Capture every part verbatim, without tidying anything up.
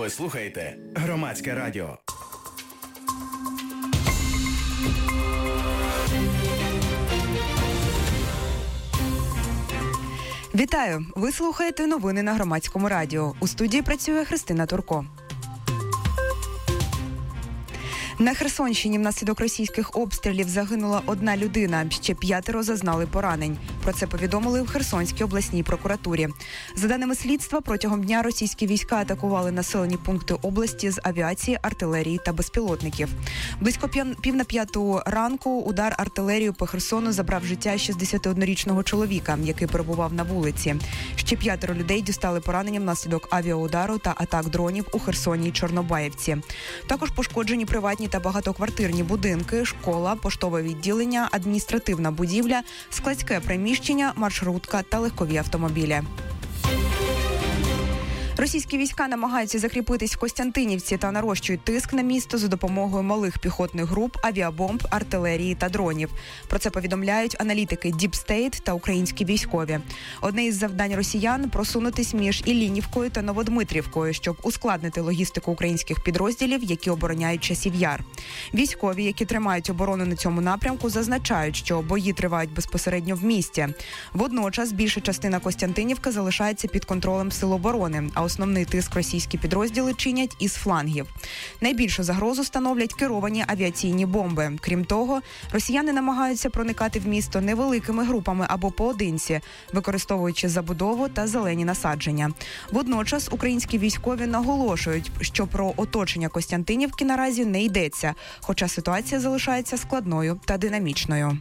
Ви слухаєте Громадське радіо. Вітаю! Ви слухаєте новини на Громадському радіо. У студії працює Христина Турко. На Херсонщині внаслідок російських обстрілів загинула одна людина, ще п'ятеро зазнали поранень. Про це повідомили в Херсонській обласній прокуратурі. За даними слідства, протягом дня російські війська атакували населені пункти області з авіації, артилерії та безпілотників. Близько пів на п'яту ранку удар артилерією по Херсону забрав життя шістдесятиоднорічного чоловіка, який перебував на вулиці. Ще п'ятеро людей дістали поранення внаслідок авіаудару та атак дронів у Херсоні і Чорнобаївці. Також пошкоджені приватні та багатоквартирні будинки, школа, поштове відділення, адміністративна будівля, складське приміщення, маршрутка та легкові автомобілі. Російські війська намагаються закріпитись в Костянтинівці та нарощують тиск на місто за допомогою малих піхотних груп, авіабомб, артилерії та дронів. Про це повідомляють аналітики Deep State та українські військові. Одне із завдань росіян – просунутись між Іллінівкою та Новодмитрівкою, щоб ускладнити логістику українських підрозділів, які обороняють Часів Яр. Військові, які тримають оборону на цьому напрямку, зазначають, що бої тривають безпосередньо в місті. Водночас більша частина Костянтинівки залишається під контролем Сил оборони, а основний тиск російські підрозділи чинять із флангів. Найбільшу загрозу становлять керовані авіаційні бомби. Крім того, росіяни намагаються проникати в місто невеликими групами або поодинці, використовуючи забудову та зелені насадження. Водночас українські військові наголошують, що про оточення Костянтинівки наразі не йдеться, хоча ситуація залишається складною та динамічною.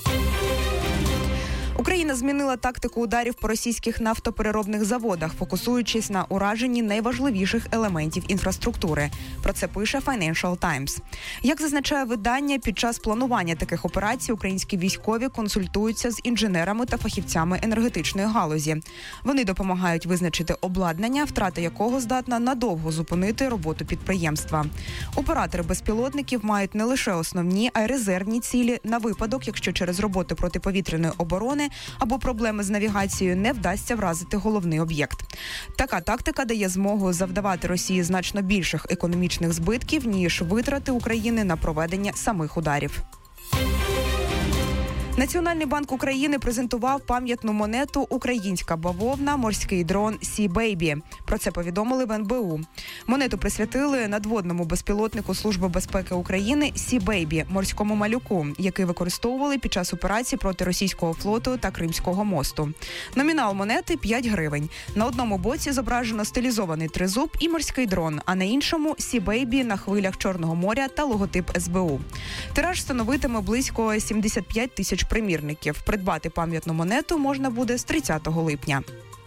Україна змінила тактику ударів по російських нафтопереробних заводах, фокусуючись на ураженні найважливіших елементів інфраструктури. Про це пише Financial Times. Як зазначає видання, під час планування таких операцій українські військові консультуються з інженерами та фахівцями енергетичної галузі. Вони допомагають визначити обладнання, втрата якого здатна надовго зупинити роботу підприємства. Оператори безпілотників мають не лише основні, а й резервні цілі на випадок, якщо через роботу протиповітряної оборони або проблеми з навігацією не вдасться вразити головний об'єкт. Така тактика дає змогу завдавати Росії значно більших економічних збитків, ніж витрати України на проведення самих ударів. Національний банк України презентував пам'ятну монету «Українська бавовна. Морський дрон Сі Бейбі». Про це повідомили в ен бе у. Монету присвятили надводному безпілотнику Служби безпеки України Сі Бейбі, морському малюку, який використовували під час операції проти російського флоту та Кримського мосту. Номінал монети – п'ять гривень. На одному боці зображено стилізований тризуб і морський дрон, а на іншому – Сі Бейбі на хвилях Чорного моря та логотип ес бе у. Тираж становитиме близько сімдесят п'ять тисяч примірників. Придбати пам'ятну монету можна буде з тридцятого липня.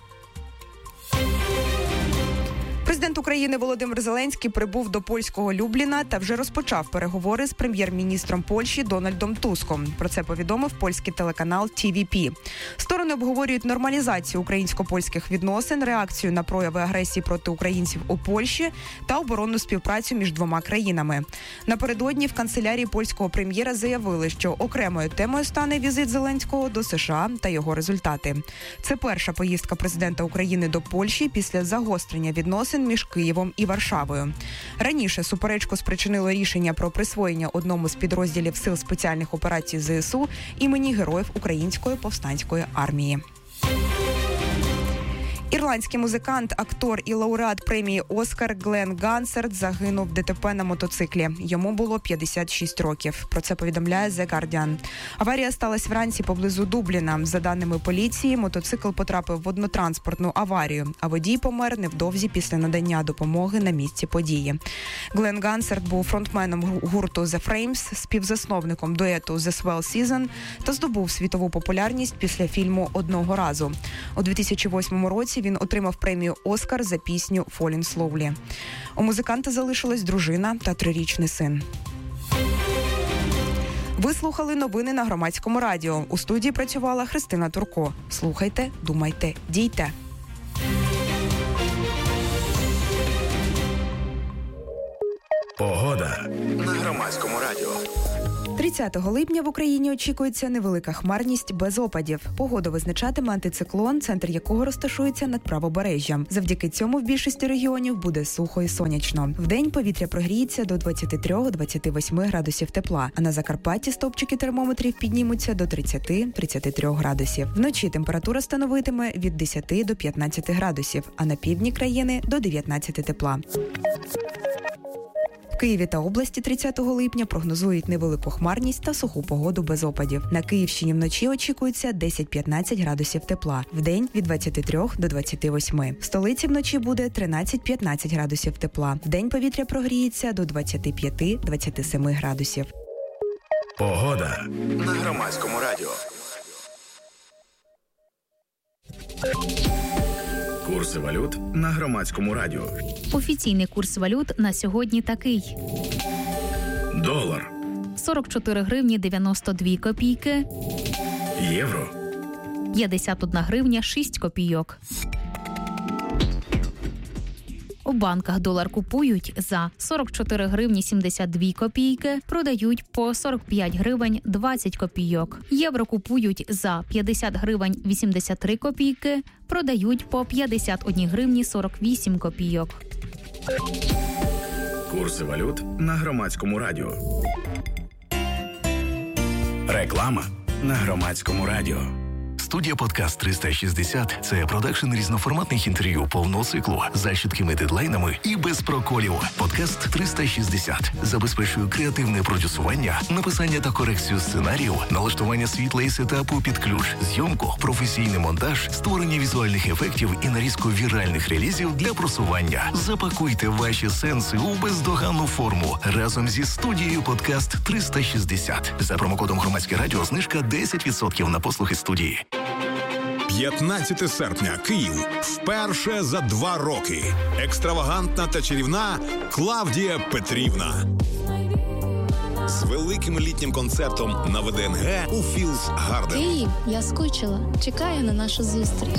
Президент України Володимир Зеленський прибув до польського Любліна та вже розпочав переговори з прем'єр-міністром Польщі Дональдом Туском. Про це повідомив польський телеканал Ті Ві Пі. Сторони обговорюють нормалізацію українсько-польських відносин, реакцію на прояви агресії проти українців у Польщі та оборонну співпрацю між двома країнами. Напередодні в канцелярії польського прем'єра заявили, що окремою темою стане візит Зеленського до США та його результати. Це перша поїздка президента України до Польщі після загострення відносин між Києвом і Варшавою. Раніше суперечку спричинило рішення про присвоєння одному з підрозділів Сил спеціальних операцій зе ес у імені Героїв Української повстанської армії. Ірландський музикант, актор і лауреат премії «Оскар» Глен Гансерт загинув в де те пе на мотоциклі. Йому було п'ятдесят шість років. Про це повідомляє The Guardian. Аварія сталася вранці поблизу Дубліна. За даними поліції, мотоцикл потрапив в однотранспортну аварію, а водій помер невдовзі після надання допомоги на місці події. Глен Гансерт був фронтменом гурту The Frames, співзасновником дуету The Swell Season та здобув світову популярність після фільму «Одного разу». У дві тисячі восьмому році він отримав премію «Оскар» за пісню «Falling Slowly». У музиканта залишилась дружина та трирічний син. Ви слухали новини на Громадському радіо. У студії працювала Христина Турко. Слухайте, думайте, дійте. Погода на Громадському радіо. тридцятого липня в Україні очікується невелика хмарність без опадів. Погоду визначатиме антициклон, центр якого розташується над правобережжям. Завдяки цьому в більшості регіонів буде сухо і сонячно. Вдень повітря прогріється до двадцяти трьох - двадцяти восьми градусів тепла, а на Закарпатті стовпчики термометрів піднімуться до тридцяти - тридцяти трьох градусів. Вночі температура становитиме від десяти до п'ятнадцяти градусів, а на півдні країни до дев'ятнадцяти тепла. В Києві та області тридцятого липня прогнозують невелику хмарність та суху погоду без опадів. На Київщині вночі очікується десять - п'ятнадцять градусів тепла, вдень від двадцяти трьох до двадцяти восьми. В столиці вночі буде тринадцять - п'ятнадцять градусів тепла, вдень повітря прогріється до двадцяти п'яти - двадцяти семи градусів. Погода на Громадському радіо. Курси валют на Громадському радіо. Офіційний курс валют на сьогодні такий. Долар. сорок чотири гривні дев'яносто дві копійки. Євро. п'ятдесят одна гривня шість копійок. У банках долар купують за сорок чотири гривні сімдесят дві копійки, продають по сорок п'ять гривень двадцять копійок. Євро купують за п'ятдесят гривень вісімдесят три копійки, продають по п'ятдесят одна гривні сорок вісім копійок. Курси валют на Громадському радіо. Реклама на Громадському радіо. Студія «Подкаст триста шістдесят» – це продакшн різноформатних інтерв'ю повного циклу за чіткими дедлайнами і без проколів. «Подкаст триста шістдесят» забезпечує креативне продюсування, написання та корекцію сценарію, налаштування світла і сетапу під ключ, зйомку, професійний монтаж, створення візуальних ефектів і нарізку віральних релізів для просування. Запакуйте ваші сенси у бездоганну форму разом зі студією «Подкаст триста шістдесят». За промокодом «Громадське радіо» знижка десять відсотків на послуги студії. п'ятнадцяте серпня. Київ. Вперше за два роки. Екстравагантна та чарівна Клавдія Петрівна. З великим літнім концертом на ВДНГ у Філс Гарден. Київ, я скучила. Чекаю на нашу зустріч.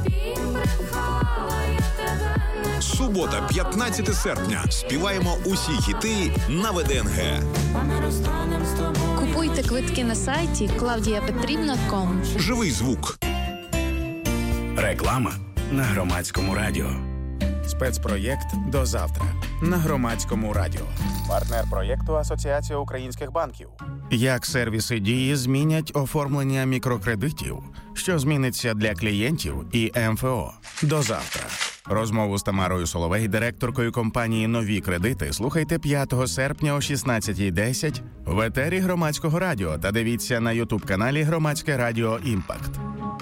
Субота, п'ятнадцяте серпня. Співаємо усі хіти на ВДНГ. Купуйте квитки на сайті клавдія петрівна крапка ком. Живий звук. Реклама на Громадському радіо. Спецпроєкт «До завтра» на Громадському радіо. Партнер проєкту Асоціація українських банків. Як сервіси Дії змінять оформлення мікрокредитів, що зміниться для клієнтів і ем еф о. До завтра. Розмову з Тамарою Соловей, директоркою компанії «Нові кредити», слухайте п'ятого серпня о шістнадцятій десять в етері Громадського радіо та дивіться на ютуб-каналі Громадське радіо «Імпакт».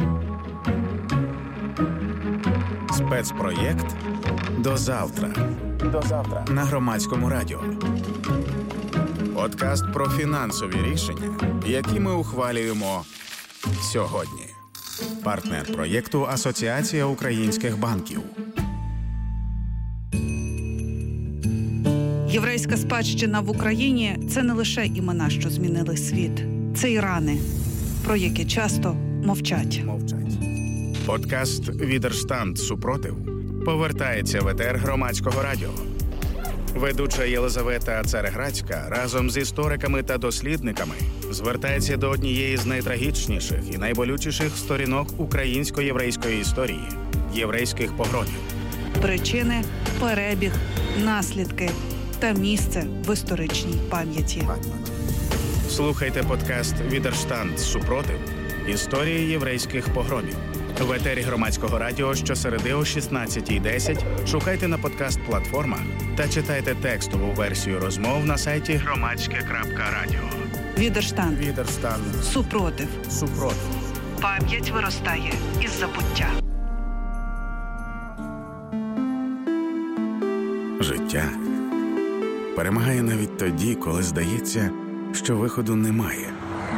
Спецпроєкт «До завтра». До завтра на Громадському радіо. Подкаст про фінансові рішення, які ми ухвалюємо сьогодні. Партнер проєкту Асоціація українських банків. Єврейська спадщина в Україні – це не лише імена, що змінили світ. Це і рани, про які часто мовчать. Мовчать. Подкаст «Відерштанд. Супротив» повертається в етер Громадського радіо. Ведуча Єлизавета Цареградська разом з істориками та дослідниками звертається до однієї з найтрагічніших і найболючіших сторінок українсько-єврейської історії – єврейських погромів. Причини, перебіг, наслідки та місце в історичній пам'яті. Слухайте подкаст «Відерштанд. Супротив. Історії єврейських погромів». В етері Громадського радіо щосереди о шістнадцятій десять шукайте на подкаст-платформах та читайте текстову версію розмов на сайті громадське крапка радіо. Відерштанд. Відерштанд. Супротив. Супротив. Пам'ять виростає із забуття. Життя перемагає навіть тоді, коли здається, що виходу немає.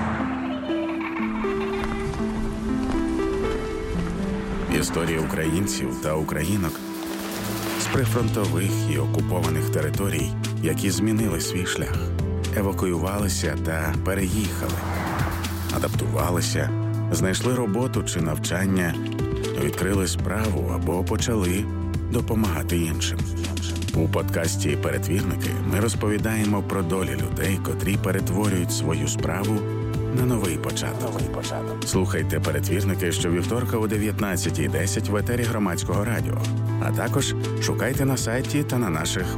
Історія українців та українок з прифронтових і окупованих територій, які змінили свій шлях, евакуювалися та переїхали, адаптувалися, знайшли роботу чи навчання, відкрили справу або почали допомагати іншим. У подкасті «Перетвірники» ми розповідаємо про долі людей, котрі перетворюють свою справу на новий початок. Новий початок. Слухайте «Перетвірники» щовівторка о дев'ятнадцятій десять в етері Громадського радіо. А також шукайте на сайті та на наших